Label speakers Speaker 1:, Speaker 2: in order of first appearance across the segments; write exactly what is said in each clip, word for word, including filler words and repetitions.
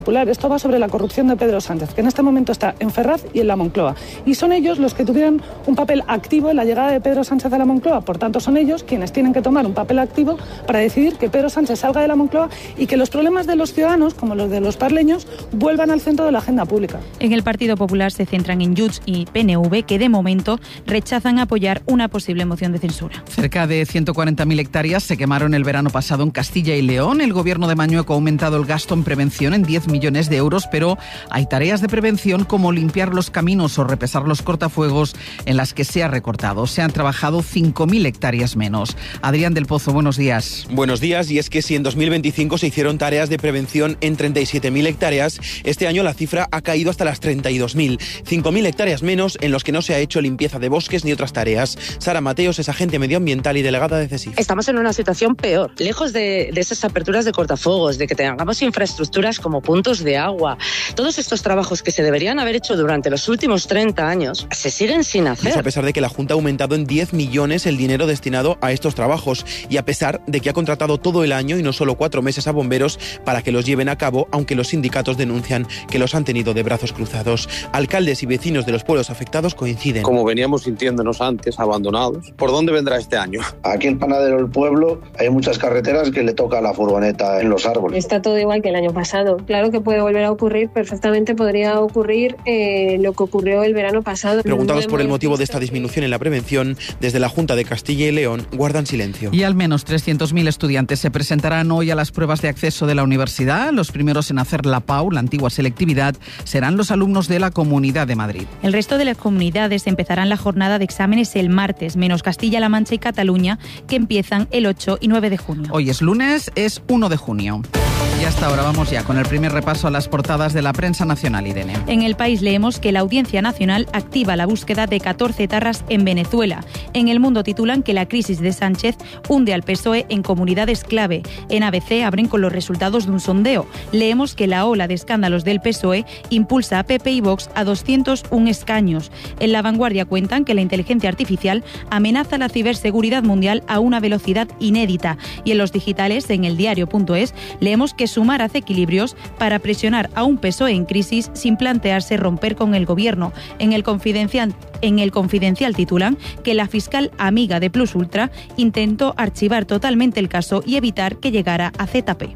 Speaker 1: Popular. Esto va sobre la corrupción de Pedro Sánchez, que en este momento está en Ferraz y en la Moncloa. Y son ellos los que tuvieron un papel activo en la llegada de Pedro Sánchez a la Moncloa. Por tanto, son ellos quienes tienen que tomar un papel activo para decidir que Pedro Sánchez salga de la Moncloa y que los problemas de los ciudadanos, como los de los parleños, vuelvan al centro de la agenda pública.
Speaker 2: En el Partido Popular se centran en Junts y P N V, que de momento rechazan apoyar una posible moción de censura.
Speaker 3: Cerca de ciento cuarenta mil hectáreas se quemaron el verano pasado en Castilla y León. El gobierno de Mañueco ha aumentado el gasto en prevención en diez millones de euros, pero hay tareas de prevención como limpiar los caminos o repesar los cortafuegos en las que se ha recortado. Se han trabajado cinco mil hectáreas menos. Adrián del Pozo, buenos días.
Speaker 4: Buenos días, y es que si en dos mil veinticinco se hicieron tareas de prevención en treinta y siete mil hectáreas, este año la cifra ha caído hasta las treinta y dos mil. cinco mil hectáreas menos en los que no se ha hecho limpieza de bosques ni otras tareas. Sara Mateos es agente medioambiental y delegada de CESIF.
Speaker 5: Estamos en una situación peor. Lejos de, de esas aperturas de cortafuegos, de que tengamos infraestructuras como puntos de agua, todos estos trabajos que se deberían haber hecho durante los últimos treinta años se siguen sin hacer.
Speaker 4: Es a pesar de que la Junta ha aumentado en diez millones el dinero destinado a estos trabajos y a pesar de que ha contratado todo el año y no solo cuatro meses a bomberos para que los lleven a cabo, aunque los sindicatos denuncian que los han tenido de brazos cruzados. Alcaldes y vecinos de los pueblos afectados coinciden.
Speaker 6: Como veníamos sintiéndonos antes, abandonados, ¿por dónde vendrá este año?
Speaker 7: Aquí en Panadero del Pueblo hay muchas carreteras que le toca la furgoneta en los árboles.
Speaker 8: Está todo igual que el año pasado. Claro que puede volver a ocurrir, perfectamente podría ocurrir eh, lo que ocurrió el verano pasado.
Speaker 4: Preguntados por el motivo de esta disminución en la prevención, desde la Junta de Castilla y León guardan silencio.
Speaker 3: Y al menos trescientos mil estudiantes se presentarán hoy a las pruebas de acceso de la universidad. Los primeros en hacer la P A U, la antigua selectividad, serán los alumnos de la Comunidad de Madrid.
Speaker 2: El resto de las comunidades empezarán la jornada de exámenes el martes, menos Castilla-La Mancha y Cataluña, que empiezan el ocho y nueve de junio.
Speaker 3: Hoy es lunes, es uno de junio. Y hasta ahora vamos ya con el primer repaso a las portadas de la prensa nacional, Irene.
Speaker 2: En El País leemos que la Audiencia Nacional activa la búsqueda de catorce etarras en Venezuela. En El Mundo titulan que la crisis de Sánchez hunde al P S O E en comunidades clave. En A B C abren con los resultados de un sondeo. Leemos que la ola de escándalos del P S O E impulsa a P P y Vox a doscientos uno escaños. En La Vanguardia cuentan que la inteligencia artificial amenaza la ciberseguridad mundial a una velocidad inédita. Y en los digitales, en eldiario punto es, leemos que Sumar hace equilibrios para presionar a un P S O E en crisis sin plantearse romper con el gobierno. En el Confidencial, en el Confidencial titulan que la fiscal amiga de Plus Ultra intentó archivar totalmente el caso y evitar que llegara a Z P.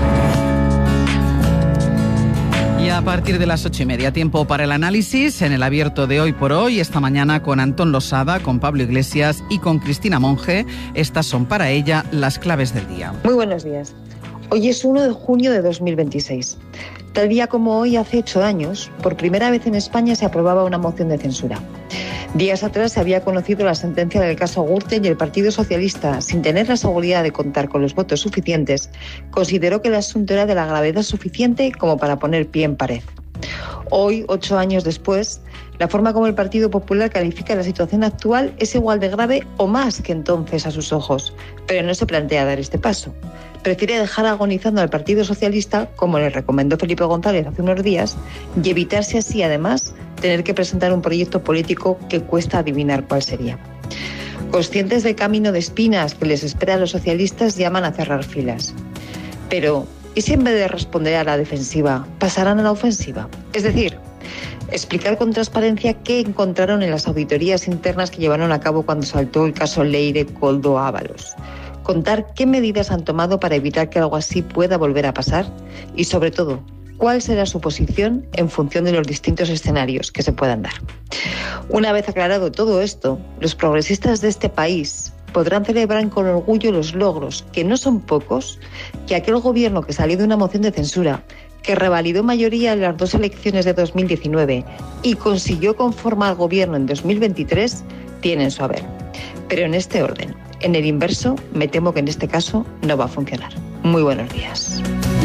Speaker 3: Y a partir de las ocho y media, tiempo para el análisis en el abierto de Hoy por Hoy, esta mañana con Antón Losada, con Pablo Iglesias y con Cristina Monge. Estas son para ella las claves del día.
Speaker 9: Muy buenos días. Hoy es uno de junio de dos mil veintiséis. Tal día como hoy, hace ocho años, por primera vez en España se aprobaba una moción de censura. Días atrás se había conocido la sentencia del caso Gürtel y el Partido Socialista, sin tener la seguridad de contar con los votos suficientes, consideró que el asunto era de la gravedad suficiente como para poner pie en pared. Hoy, ocho años después, la forma como el Partido Popular califica la situación actual es igual de grave o más que entonces a sus ojos, pero no se plantea dar este paso. Prefiere dejar agonizando al Partido Socialista, como le recomendó Felipe González hace unos días, y evitarse así, además, tener que presentar un proyecto político que cuesta adivinar cuál sería. Conscientes del camino de espinas que les espera a los socialistas, llaman a cerrar filas. Pero, ¿y si en vez de responder a la defensiva, pasarán a la ofensiva? Es decir, explicar con transparencia qué encontraron en las auditorías internas que llevaron a cabo cuando saltó el caso Leire Koldo Ábalos. Contar qué medidas han tomado para evitar que algo así pueda volver a pasar y, sobre todo, cuál será su posición en función de los distintos escenarios que se puedan dar. Una vez aclarado todo esto, los progresistas de este país podrán celebrar con orgullo los logros, que no son pocos, que aquel gobierno que salió de una moción de censura, que revalidó mayoría en las dos elecciones de dos mil diecinueve y consiguió conformar gobierno en dos mil veintitrés, tiene en su haber. Pero en este orden. En el inverso, me temo que en este caso no va a funcionar. Muy buenos días.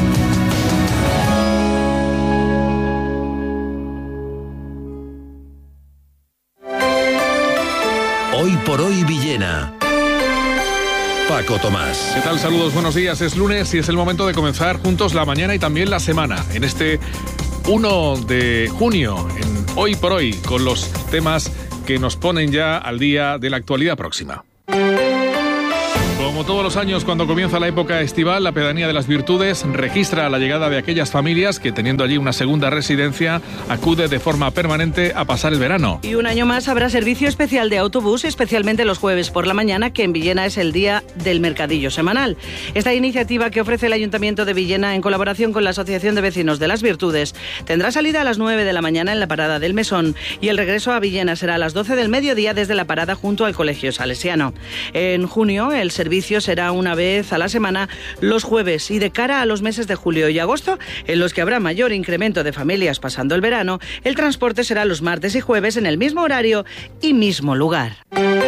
Speaker 10: Hoy por Hoy Villena. Paco Tomás.
Speaker 11: ¿Qué tal? Saludos, buenos días. Es lunes y es el momento de comenzar juntos la mañana y también la semana. En este uno de junio, en Hoy por Hoy, con los temas que nos ponen ya al día de la actualidad próxima. Como Como todos los años, cuando comienza la época estival, la Pedanía de las Virtudes registra la llegada de aquellas familias que, teniendo allí una segunda residencia, acude de forma permanente a pasar el verano.
Speaker 12: Y un año más habrá servicio especial de autobús, especialmente los jueves por la mañana, que en Villena es el día del mercadillo semanal. Esta iniciativa que ofrece el Ayuntamiento de Villena en colaboración con la Asociación de Vecinos de las Virtudes tendrá salida a las nueve de la mañana en la parada del Mesón y el regreso a Villena será a las doce del mediodía desde la parada junto al Colegio Salesiano. En junio el servicio será una vez a la semana los jueves y de cara a los meses de julio y agosto, en los que habrá mayor incremento de familias pasando el verano, el transporte será los martes y jueves en el mismo horario y mismo lugar.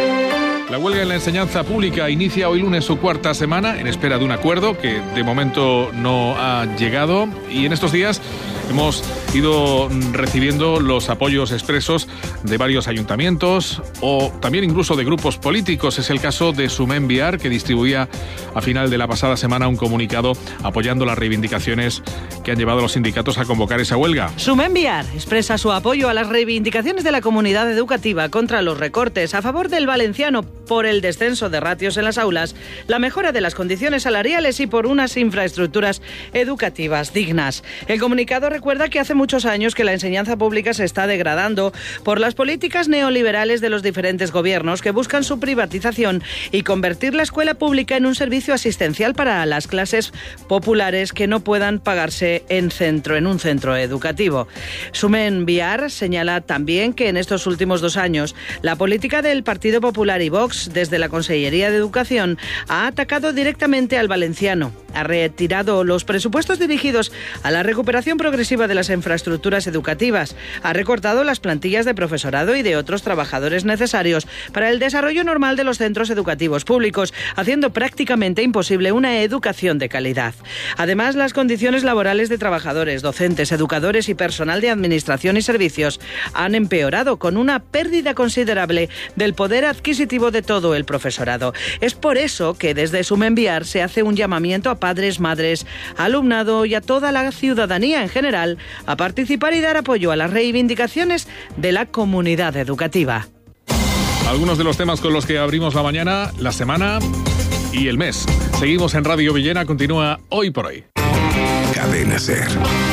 Speaker 11: La huelga en la enseñanza pública inicia hoy lunes su cuarta semana en espera de un acuerdo que de momento no ha llegado, y en estos días hemos ido recibiendo los apoyos expresos de varios ayuntamientos o también incluso de grupos políticos. Es el caso de Sumen Viar, que distribuía a final de la pasada semana un comunicado apoyando las reivindicaciones que han llevado a los sindicatos a convocar esa huelga.
Speaker 12: Sumen Viar expresa su apoyo a las reivindicaciones de la comunidad educativa contra los recortes, a favor del valenciano por el descenso de ratios en las aulas, la mejora de las condiciones salariales y por unas infraestructuras educativas dignas. El comunicado recuerda que hace muchos años que la enseñanza pública se está degradando por las políticas neoliberales de los diferentes gobiernos que buscan su privatización y convertir la escuela pública en un servicio asistencial para las clases populares que no puedan pagarse en centro, en un centro educativo. Sumen Viar señala también que en estos últimos dos años la política del Partido Popular y Vox desde la Consellería de Educación ha atacado directamente al valenciano, ha retirado los presupuestos dirigidos a la recuperación progresiva de las infraestructuras educativas, ha recortado las plantillas de profesorado y de otros trabajadores necesarios para el desarrollo normal de los centros educativos públicos, haciendo prácticamente imposible una educación de calidad. Además, las condiciones laborales de trabajadores, docentes, educadores y personal de administración y servicios han empeorado, con una pérdida considerable del poder adquisitivo de todo el profesorado. Es por eso que desde Sumen Viar se hace un llamamiento a padres, madres, alumnado y a toda la ciudadanía en general a participar y dar apoyo a las reivindicaciones de la comunidad educativa.
Speaker 11: Algunos de los temas con los que abrimos la mañana, la semana y el mes. Seguimos en Radio Villena, continúa Hoy por Hoy.
Speaker 13: Cadena SER.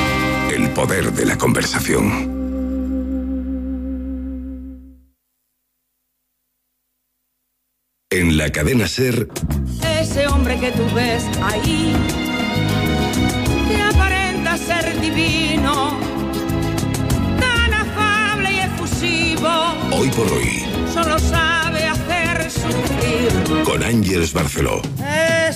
Speaker 13: El poder de la conversación. En la cadena SER.
Speaker 14: Ese hombre que tú ves ahí, que aparenta ser divino, tan afable y efusivo.
Speaker 13: Hoy por Hoy.
Speaker 14: Solo sabe hacer sufrir.
Speaker 13: Con Ángeles Barceló.
Speaker 14: Es